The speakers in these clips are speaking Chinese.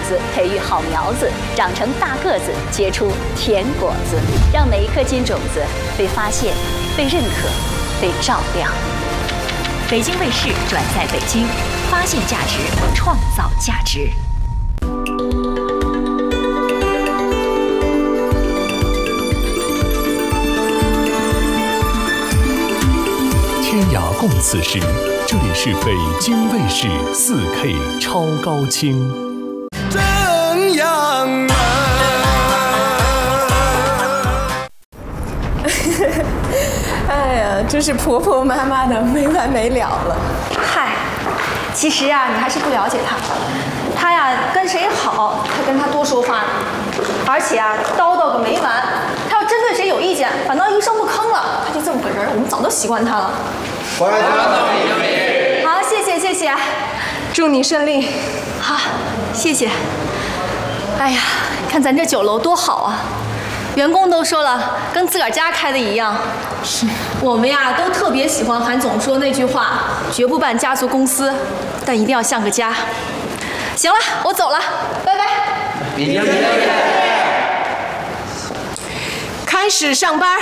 子培育好苗子，长成大个子，结出甜果子，让每一颗金种子被发现、被认可、被照亮。北京卫视转在北京，发现价值，创造价值。 天涯共此时，这里是北京卫视4K 超高清。 正阳门。 哎呀，真是婆婆妈妈的没完没了了。 嗨，其实啊，你还是不了解他。他呀，跟谁好，他跟他多说话呢，而且啊，叨叨个没完。他要针对谁有意见，反倒一声不吭了。他就这么个人，我们早都习惯他了。 欢迎你。 好，谢谢谢谢， 祝你顺利。 好，谢谢。哎呀，看咱这酒楼多好啊！员工都说了，跟自个儿家开的一样。是，我们呀都特别喜欢韩总说那句话：绝不办家族公司，但一定要像个家。行了，我走了，拜拜。 开始上班。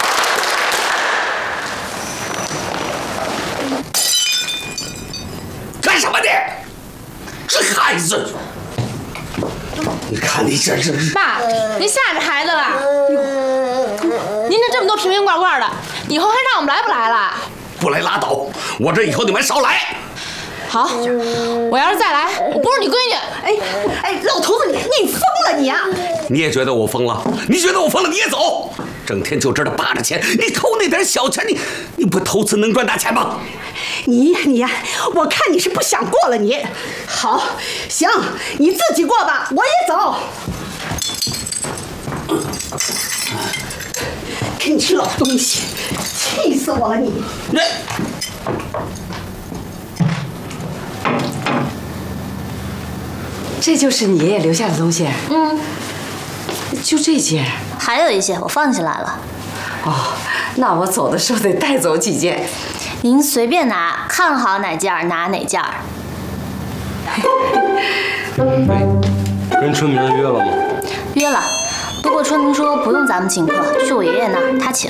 干什么你？这孩子！你看你这是…… 爸，您吓着孩子了。您这么多瓶瓶罐罐的，以后还让我们来不来了？ 不来拉倒，我这以后你们少来。 好，我要是再来，我不是你闺女。 哎，老头子，你疯了你啊！ 你也觉得我疯了？你觉得我疯了？你也走！整天就知道扒着钱，你偷那点小钱，你不偷吃能赚大钱吗？ 你呀，我看你是不想过了你。好，行，你自己过吧，我也走。给你吃老东西，气死我了你！ 这就是你爷爷留下的东西。 嗯， 就这件。 还有一些我放进来了。 哦，那我走的时候得带走几件。 您随便拿，看好哪件拿哪件。 跟春明约了吗？ 约了，不过春明说不用咱们请客，去我爷爷那儿他请。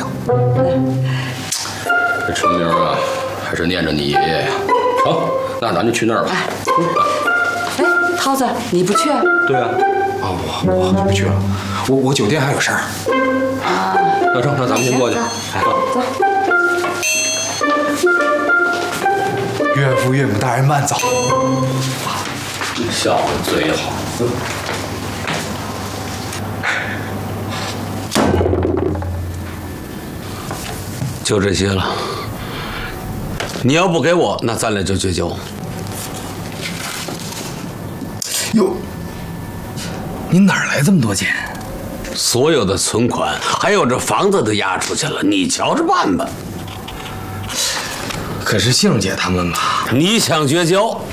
这春明啊，还是念着你爷爷呀。好，那咱就去那儿吧。 哎，涛子，你不去？ 对啊。 啊，我不去了，我酒店还有事儿。 啊， 那成，那咱们先过去。 哎，走。 岳父岳母大人慢走。 笑得最好。 就这些了。你要不给我，那咱俩就绝交。 哟，您哪儿来这么多钱？ 所有的存款，还有这房子都押出去了，你瞧着办吧。 可是杏姐他们吧， 你想绝交，